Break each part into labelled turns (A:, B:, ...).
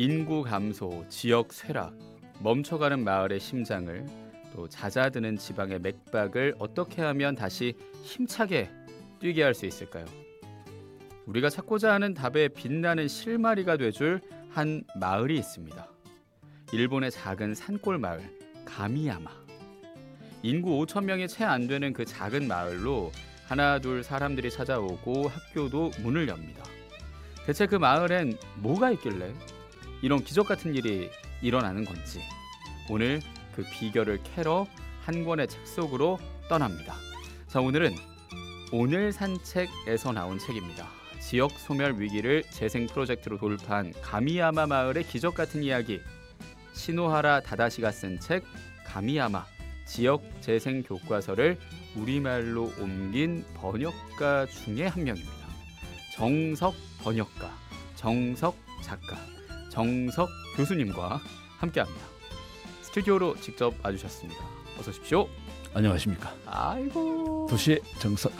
A: 인구 감소, 지역 쇠락, 멈춰가는 마을의 심장을 또 잦아드는 지방의 맥박을 어떻게 하면 다시 힘차게 뛰게 할 수 있을까요? 우리가 찾고자 하는 답에 빛나는 실마리가 돼줄 한 마을이 있습니다. 일본의 작은 산골 마을 가미야마. 인구 5천 명이 채 안 되는 그 작은 마을로 하나 둘 사람들이 찾아오고 학교도 문을 엽니다. 대체 그 마을엔 뭐가 있길래 이런 기적 같은 일이 일어나는 건지 오늘 그 비결을 캐러 한 권의 책 속으로 떠납니다. 자, 오늘은 오늘 산책에서 나온 책입니다. 지역 소멸 위기를 재생 프로젝트로 돌파한 가미야마 마을의 기적 같은 이야기. 시노하라 다다시가 쓴 책 가미야마 지역 재생 교과서를 우리말로 옮긴 번역가 중에 한 명입니다. 정석 번역가, 정석 작가, 정석 교수님과 함께합니다. 스튜디오로 직접 와주셨습니다. 어서 오십시오.
B: 안녕하십니까.
A: 아이고.
B: 도시의 정석.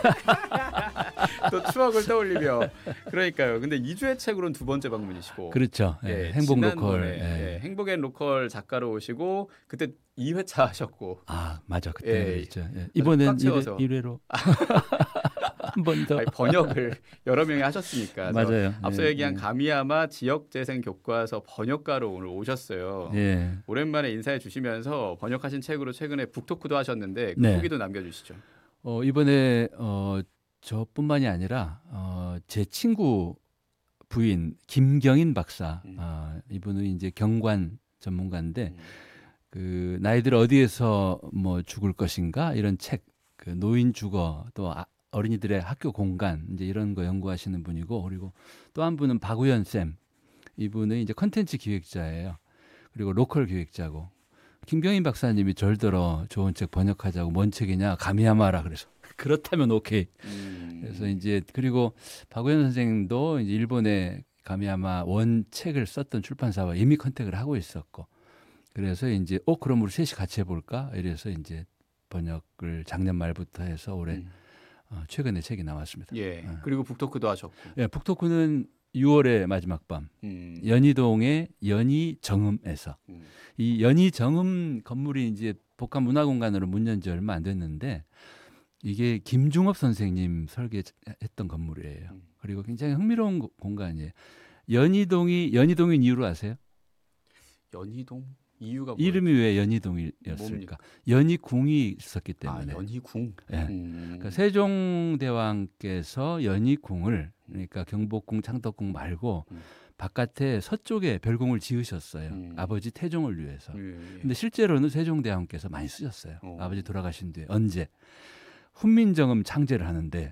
A: 또 추억을 떠올리며. 그러니까요. 근데 2주의 책으로는 두 번째 방문이시고.
B: 그렇죠.
A: 예,
B: 행복 로컬.
A: 예, 행복의 로컬 작가로 오시고 그때 2회차 하셨고.
B: 아, 맞아. 그때
A: 예,
B: 그랬죠. 이번엔 1회로. 한 번 더.
A: 아니, 번역을 여러 명이 하셨으니까.
B: 맞아요.
A: 앞서 얘기한 가미야마 지역재생 교과서 번역가로 오늘 오셨어요.
B: 예.
A: 오랜만에 인사해 주시면서 번역하신 책으로 최근에 북토크도 하셨는데 그
B: 네.
A: 후기도 남겨주시죠.
B: 이번에 저뿐만이 아니라 제 친구 부인 김경인 박사, 이분은 이제 경관 전문가인데 그 나이들 어디에서 뭐 죽을 것인가 이런 책, 그 노인 주거 또 어린이들의 학교 공간 이제 이런 거 연구하시는 분이고, 그리고 또 한 분은 박우현 쌤, 이분은 이제 컨텐츠 기획자예요. 그리고 로컬 기획자고, 김경인 박사님이 절더러 좋은 책 번역하자고. 뭔 책이냐? 가미야마라 그래서 그렇다면 오케이. 그래서 이제 그리고 박우현 선생님도 이제 일본의 가미야마 원책을 썼던 출판사와 이미 컨택을 하고 있었고, 그래서 이제 그럼 우리 셋이 같이 해볼까? 이래서 이제 번역을 작년 말부터 해서 올해 최근에 책이 나왔습니다.
A: 예. 그리고 북토크도 하셨고.
B: 예, 북토크는 6월의 마지막 밤, 연희동의 연희정음에서. 이 연희정음 건물이 이제 복합문화공간으로 문 연 지 얼마 안 됐는데 이게 김중업 선생님 설계했던 건물이에요. 그리고 굉장히 흥미로운 공간이에요. 연희동인 이유로 아세요?
A: 연희동 이유가 뭐예요?
B: 이름이 왜 연희동이었을까? 연희궁이 있었기 때문에.
A: 연희궁.
B: 예. 그러니까 세종대왕께서 연희궁을, 그러니까 경복궁, 창덕궁 말고 바깥에 서쪽에 별궁을 지으셨어요. 아버지 태종을 위해서. 근데 실제로는 세종대왕께서 많이 쓰셨어요. 아버지 돌아가신 뒤에. 언제? 훈민정음 창제를 하는데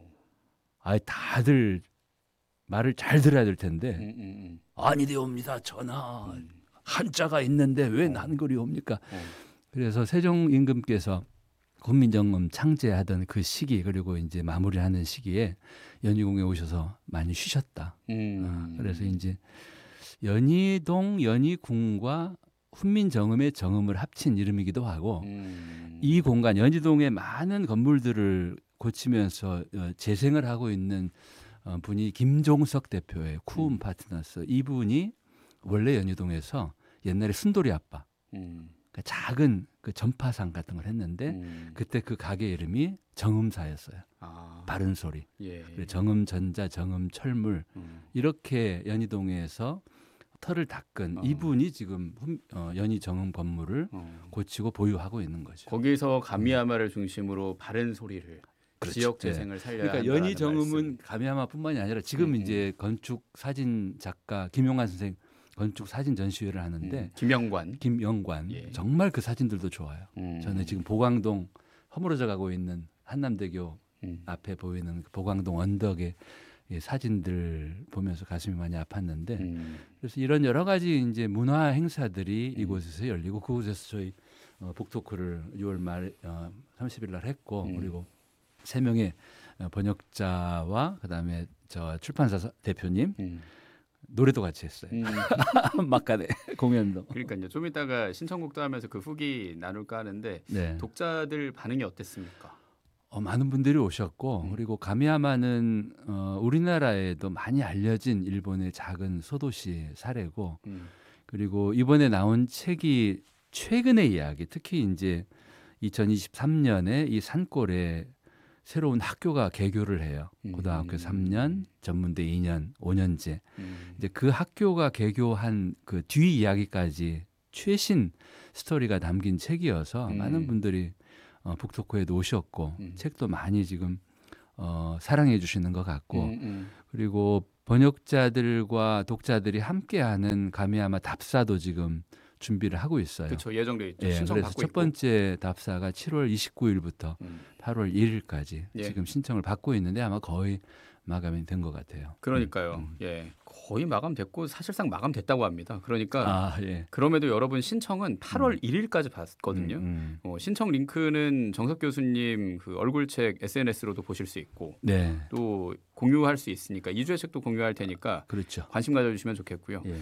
B: 다들 말을 잘 들어야 될 텐데 아니되옵니다 전하. 한자가 있는데 왜 난글이 옵니까? 그래서 세종 임금께서 훈민정음 창제하던 그 시기, 그리고 이제 마무리하는 시기에 연희궁에 오셔서 많이 쉬셨다. 그래서 이제 연희동 연희궁과 훈민정음의 정음을 합친 이름이기도 하고, 이 공간 연희동의 많은 건물들을 고치면서 재생을 하고 있는 분이 김종석 대표의 쿠움 파트너스. 이분이 원래 연희동에서 옛날에 순돌이 아빠, 그러니까 작은 그 전파상 같은 걸 했는데 그때 그 가게 이름이 정음사였어요. 바른 소리.
A: 예.
B: 정음전자, 정음철물, 이렇게 연희동에서 터를 닦은 이분이 지금 연희 정음 건물을 고치고 보유하고 있는 거죠.
A: 거기서 가미야마를 중심으로 바른 소리를,
B: 그렇죠.
A: 지역 재생을 살려야
B: 그러니까
A: 한다는
B: 연희 정음은
A: 말씀.
B: 가미야마뿐만이 아니라 지금 이제 건축 사진 작가 김용환 선생 건축 사진 전시회를 하는데 김영관
A: 예.
B: 정말 그 사진들도 좋아요. 저는 지금 보광동 허물어져 가고 있는 한남대교 앞에 보이는 그 보광동 언덕의 사진들 보면서 가슴이 많이 아팠는데, 그래서 이런 여러 가지 이제 문화 행사들이 이곳에서 열리고, 그곳에서 저희 북토크를 6월 말 30일 날 했고, 그리고 3명의 번역자와 그다음에 저 출판사 대표님 노래도 같이 했어요. 막간에 공연도.
A: 그러니까요. 좀 이따가 신청곡도 하면서 그 후기 나눌까 하는데
B: 네.
A: 독자들 반응이 어땠습니까?
B: 많은 분들이 오셨고 그리고 가미야마는 우리나라에도 많이 알려진 일본의 작은 소도시 사례고 그리고 이번에 나온 책이 최근의 이야기, 특히 이제 2023년에 이 산골에 새로운 학교가 개교를 해요. 고등학교 3년, 전문대 2년, 5년제. 이제 그 학교가 개교한 그 뒤 이야기까지 최신 스토리가 담긴 책이어서 많은 분들이 북토크에도 오셨고 책도 많이 지금 사랑해 주시는 것 같고 그리고 번역자들과 독자들이 함께하는 가미야마 답사도 지금 준비를 하고 있어요.
A: 그렇죠. 예정돼 있죠.
B: 예,
A: 신청
B: 그래서
A: 받고
B: 첫
A: 있고.
B: 번째 답사가 7월 29일부터 8월 1일까지
A: 예.
B: 지금 신청을 받고 있는데 아마 거의 마감이 된 것 같아요.
A: 그러니까요. 예, 거의 마감됐고 사실상 마감됐다고 합니다. 그러니까
B: 예.
A: 그럼에도 여러분 신청은 8월 1일까지 받거든요. 신청 링크는 정석 교수님 그 얼굴책 SNS로도 보실 수 있고
B: 네,
A: 또 공유할 수 있으니까 2주의 책도 공유할 테니까
B: 그렇죠.
A: 관심 가져주시면 좋겠고요.
B: 예.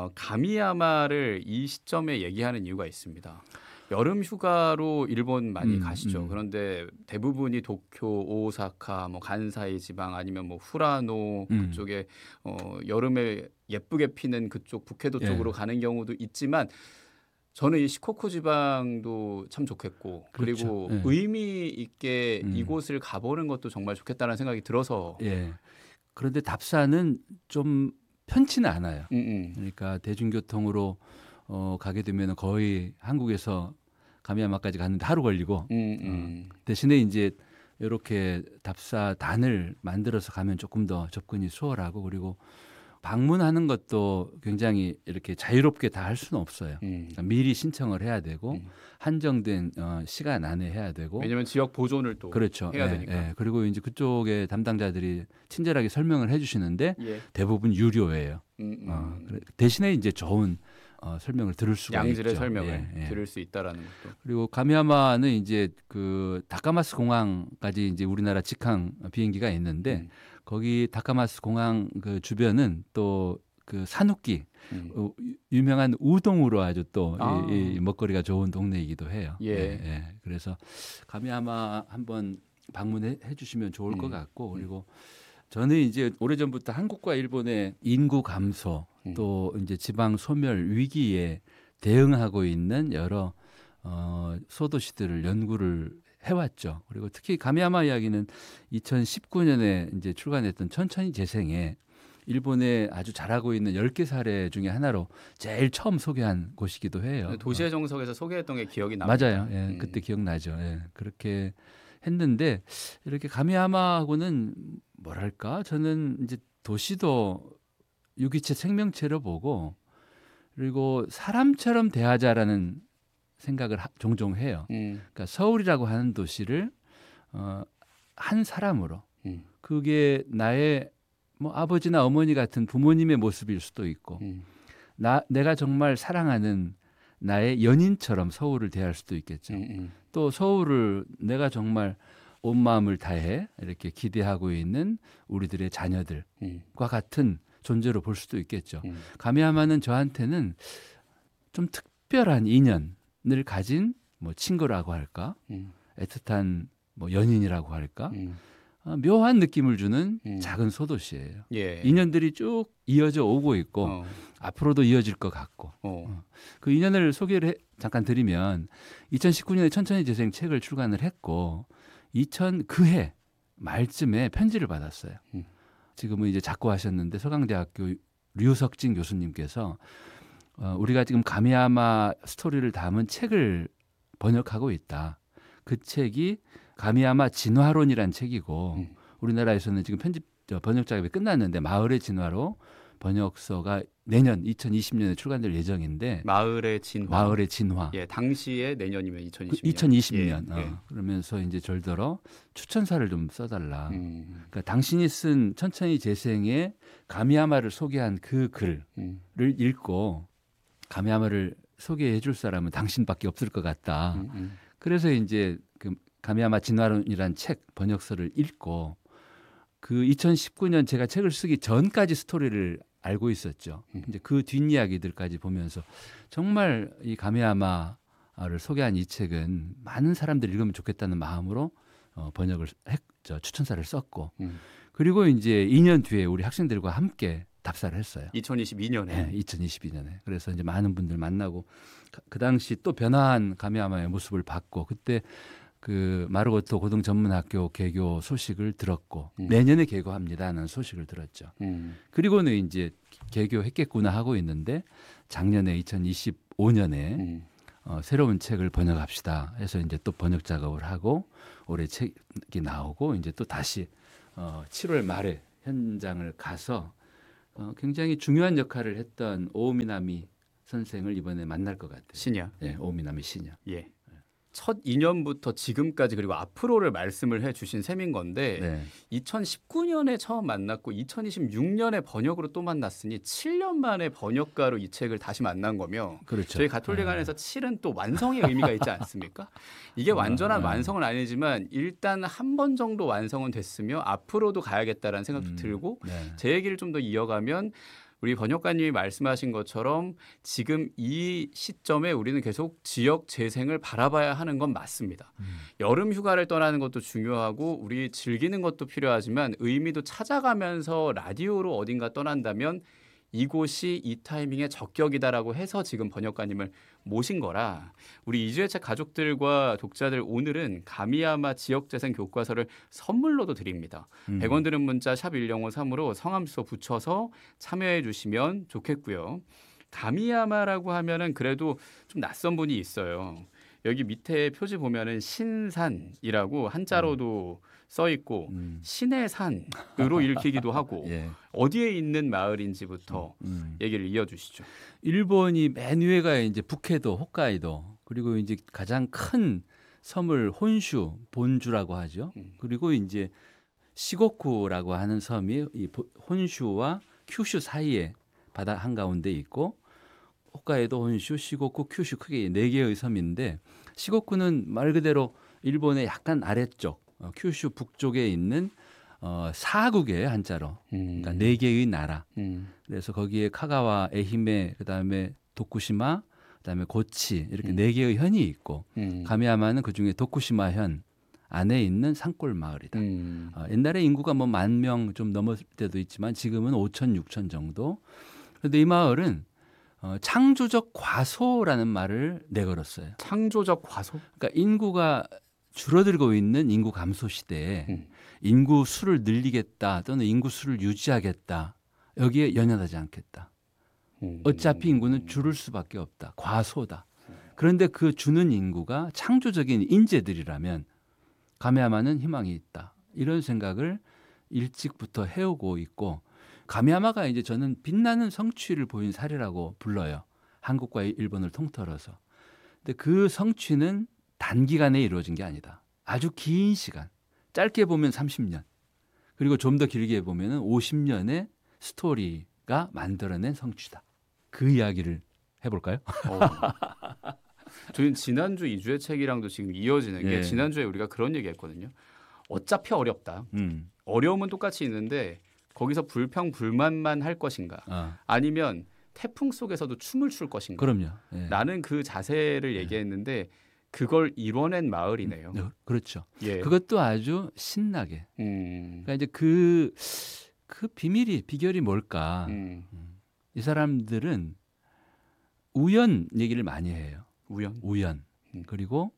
A: 가미야마를 이 시점에 얘기하는 이유가 있습니다. 여름 휴가로 일본 많이 가시죠. 그런데 대부분이 도쿄, 오사카, 뭐 간사이 지방 아니면 뭐 후라노 그쪽에 여름에 예쁘게 피는 그쪽 북해도
B: 예.
A: 쪽으로 가는 경우도 있지만 저는 이 시코쿠 지방도 참 좋겠고
B: 그렇죠.
A: 그리고
B: 예.
A: 의미 있게 이곳을 가보는 것도 정말 좋겠다는 생각이 들어서
B: 예. 그런데 답사는 좀 편치는 않아요.
A: 음.
B: 그러니까 대중교통으로 가게 되면 거의 한국에서 가미야마까지 갔는데 하루 걸리고 대신에 이제 이렇게 답사단을 만들어서 가면 조금 더 접근이 수월하고 그리고 방문하는 것도 굉장히 이렇게 자유롭게 다 할 수는 없어요. 그러니까 미리 신청을 해야 되고 한정된 시간 안에 해야 되고
A: 왜냐하면 지역 보존을 또
B: 그렇죠.
A: 해야
B: 예,
A: 되니까.
B: 예. 그리고 이제 그쪽의 담당자들이 친절하게 설명을 해주시는데
A: 예.
B: 대부분 유료예요. 대신에 이제 좋은 설명을 들을 수가
A: 양질의
B: 있죠.
A: 설명을
B: 예, 예.
A: 들을 수 있다라는 것도.
B: 그리고 가미야마는 이제 그 다카마스 공항까지 이제 우리나라 직항 비행기가 있는데 거기 다카마스 공항 그 주변은 또 그 산후기 유명한 우동으로 아주 또 이 먹거리가 좋은 동네이기도 해요.
A: 예.
B: 그래서 가미야마 한번 방문해 주시면 좋을 것 같고 그리고 저는 이제 오래전부터 한국과 일본의 인구 감소 또 이제 지방 소멸 위기에 대응하고 있는 여러 소도시들을 연구를 해왔죠. 그리고 특히 가미야마 이야기는 2019년에 이제 출간했던 천천히 재생에 일본에 아주 잘하고 있는 10개 사례 중에 하나로 제일 처음 소개한 곳이기도 해요.
A: 도시의 정석에서 소개했던 게 기억이 납니다.
B: 맞아요. 예, 그때 기억나죠. 예, 그렇게 했는데 이렇게 가미야마하고는 뭐랄까 저는 이제 도시도 유기체 생명체로 보고 그리고 사람처럼 대하자라는 생각을 종종 해요. 그러니까 서울이라고 하는 도시를 한 사람으로 그게 나의 뭐 아버지나 어머니 같은 부모님의 모습일 수도 있고 내가 정말 사랑하는 나의 연인처럼 서울을 대할 수도 있겠죠. 또 서울을 내가 정말 온 마음을 다해 이렇게 기대하고 있는 우리들의 자녀들과 같은 존재로 볼 수도 있겠죠. 가미야마는 저한테는 좀 특별한 인연을 가진 뭐 친구라고 할까, 애틋한 뭐 연인이라고 할까, 묘한 느낌을 주는 작은 소도시예요.
A: 예.
B: 인연들이 쭉 이어져 오고 있고 앞으로도 이어질 것 같고 그 인연을 소개를 잠깐 드리면 2019년에 천천히 재생 책을 출간을 했고 그해 말쯤에 편지를 받았어요. 지금은 이제 작고하셨는데 서강대학교 류석진 교수님께서 우리가 지금 가미야마 스토리를 담은 책을 번역하고 있다. 그 책이 가미야마 진화론이란 책이고 우리나라에서는 지금 번역 작업이 끝났는데 마을의 진화로 번역서가 내년 2020년에 출간될 예정인데
A: 마을의 진화.
B: 예,
A: 당시에 내년이면 2020년.
B: 2020년.
A: 예.
B: 그러면서 이제 절더러 추천사를 좀 써달라. 그러니까 당신이 쓴 천천히 재생의 가미야마를 소개한 그 글을 읽고 가미야마를 소개해 줄 사람은 당신밖에 없을 것 같다. 그래서 이제 그 가미야마 진화론이란 책 번역서를 읽고 그 2019년 제가 책을 쓰기 전까지 스토리를 알고 있었죠. 이제 그 뒷이야기들까지 보면서 정말 이 가미야마를 소개한 이 책은 많은 사람들이 읽으면 좋겠다는 마음으로 번역을 추천사를 썼고 그리고 이제 2년 뒤에 우리 학생들과 함께 답사를 했어요.
A: 2022년에.
B: 네, 2022년에. 그래서 이제 많은 분들 만나고 그 당시 또 변화한 가미야마의 모습을 봤고 그때 그 마루고토 고등전문학교 개교 소식을 들었고 내년에 개교합니다는 소식을 들었죠. 그리고는 이제 개교했겠구나 하고 있는데 작년에 2025년에 새로운 책을 번역합시다 해서 이제 또 번역 작업을 하고 올해 책이 나오고 이제 또 다시 7월 말에 현장을 가서 굉장히 중요한 역할을 했던 오미나미 선생을 이번에 만날 것 같아요.
A: 시냐.
B: 네, 오미나미 시냐.
A: 예. 첫 2년부터 지금까지 그리고 앞으로를 말씀을 해주신 셈인 건데
B: 네.
A: 2019년에 처음 만났고 2026년에 번역으로 또 만났으니 7년 만에 번역가로 이 책을 다시 만난 거며
B: 그렇죠.
A: 저희 가톨릭안에서 7은 또 완성의 의미가 있지 않습니까? 이게 완전한 완성은 아니지만 일단 한 번 정도 완성은 됐으며 앞으로도 가야겠다라는 생각도 들고
B: 네.
A: 제 얘기를 좀 더 이어가면 우리 번역가님이 말씀하신 것처럼 지금 이 시점에 우리는 계속 지역 재생을 바라봐야 하는 건 맞습니다. 여름 휴가를 떠나는 것도 중요하고 우리 즐기는 것도 필요하지만 의미도 찾아가면서 라디오로 어딘가 떠난다면 이곳이 이 타이밍에 적격이다라고 해서 지금 번역가님을 모신 거라 우리 이주의 책 가족들과 독자들 오늘은 가미야마 지역재생 교과서를 선물로도 드립니다. 100원 드는 문자 샵 1053으로 성함 주소 붙여서 참여해 주시면 좋겠고요. 가미야마라고 하면은 그래도 좀 낯선 분이 있어요. 여기 밑에 표지 보면은 신산이라고 한자로도 써 있고 신의 산으로 읽히기도 하고
B: 예.
A: 어디에 있는 마을인지부터 얘기를 이어주시죠.
B: 일본이 맨 위에가 이제 북해도, 홋카이도 그리고 이제 가장 큰 섬을 혼슈, 본주라고 하죠. 그리고 이제 시고쿠라고 하는 섬이 이 혼슈와 큐슈 사이에 바다 한가운데 있고 홋카이도, 혼슈, 시고쿠, 큐슈 크게 4개의 섬인데 시고쿠는 말 그대로 일본의 약간 아래쪽 큐슈 북쪽에 있는 사국의 한자로 그러니까 4개의 나라. 그래서 거기에 카가와, 에히메, 그다음에 도쿠시마, 그다음에 고치 이렇게 4개의 현이 있고 가미야마는 그중에 도쿠시마 현 안에 있는 산골 마을이다. 옛날에 인구가 뭐 10,000명 좀 넘을 때도 있지만 지금은 5,000, 6,000 정도. 그런데 이 마을은 창조적 과소라는 말을 내걸었어요.
A: 창조적 과소?
B: 그러니까 인구가 줄어들고 있는 인구 감소 시대에 인구 수를 늘리겠다 또는 인구 수를 유지하겠다. 여기에 연연하지 않겠다. 어차피 인구는 줄을 수밖에 없다. 과소다. 그런데 그 주는 인구가 창조적인 인재들이라면 가미야마는 희망이 있다. 이런 생각을 일찍부터 해오고 있고 가미야마가 이제 저는 빛나는 성취를 보인 사례라고 불러요. 한국과 일본을 통틀어서. 근데 그 성취는 단기간에 이루어진 게 아니다. 아주 긴 시간. 짧게 보면 30년. 그리고 좀 더 길게 보면 50년의 스토리가 만들어낸 성취다. 그 이야기를 해볼까요?
A: 저희는 지난주 이주의 책이랑도 지금 이어지는 게
B: 예.
A: 지난주에 우리가 그런 얘기했거든요. 어차피 어렵다. 어려움은 똑같이 있는데 거기서 불평 불만만 할 것인가 아니면 태풍 속에서도 춤을 출 것인가.
B: 그럼요. 예.
A: 나는 그 자세를 얘기했는데 그걸 이뤄낸 마을이네요.
B: 그렇죠.
A: 예.
B: 그것도 아주 신나게. 그러니까 이제 그 비결이 뭘까? 이 사람들은 우연 얘기를 많이 해요. 우연. 그리고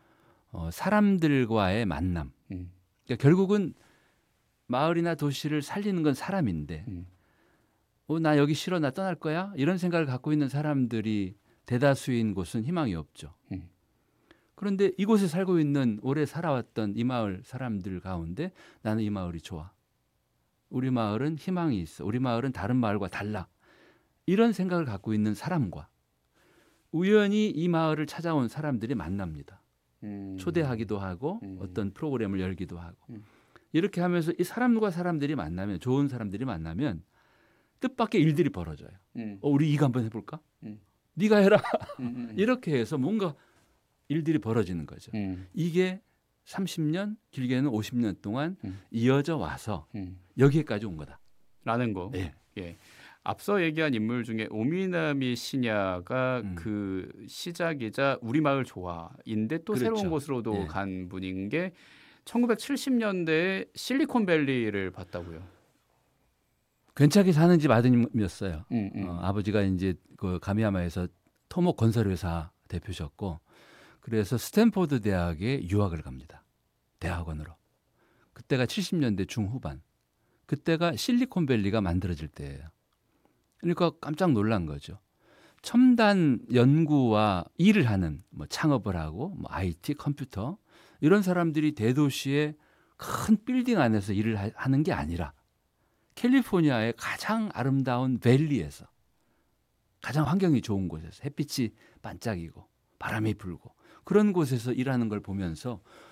B: 사람들과의 만남. 그러니까 결국은 마을이나 도시를 살리는 건 사람인데 나 여기 싫어 나 떠날 거야 이런 생각을 갖고 있는 사람들이 대다수인 곳은 희망이 없죠. 그런데 이곳에 살고 있는 오래 살아왔던 이 마을 사람들 가운데 나는 이 마을이 좋아. 우리 마을은 희망이 있어. 우리 마을은 다른 마을과 달라. 이런 생각을 갖고 있는 사람과 우연히 이 마을을 찾아온 사람들이 만납니다. 초대하기도 하고 어떤 프로그램을 열기도 하고 이렇게 하면서 이 사람과 사람들이 만나면 좋은 사람들이 만나면 뜻밖의 일들이 벌어져요. 우리 이거 한번 해볼까? 네가 해라. 이렇게 해서 뭔가 일들이 벌어지는 거죠. 이게 30년 길게는 50년 동안 이어져 와서 여기까지 온 거다.
A: 라는 거.
B: 예.
A: 예. 앞서 얘기한 인물 중에 오미나미 시냐가 그 시작이자 우리 마을 좋아인데 또
B: 그렇죠.
A: 새로운 곳으로도
B: 예.
A: 간 분인 게 1970년대에 실리콘밸리를 봤다고요.
B: 괜찮게 사는 집 아드님이었어요.
A: 음.
B: 아버지가 이제 그 가미야마에서 토목 건설회사 대표셨고, 그래서 스탠포드 대학에 유학을 갑니다. 대학원으로. 그때가 70년대 중후반. 그때가 실리콘밸리가 만들어질 때예요. 그러니까 깜짝 놀란 거죠. 첨단 연구와 일을 하는, 뭐 창업을 하고, 뭐 IT, 컴퓨터 이런 사람들이 대도시의 큰 빌딩 안에서 일을 하는 게 아니라 캘리포니아의 가장 아름다운 밸리에서, 가장 환경이 좋은 곳에서, 햇빛이 반짝이고 바람이 불고 그런 곳에서 일하는 걸 보면서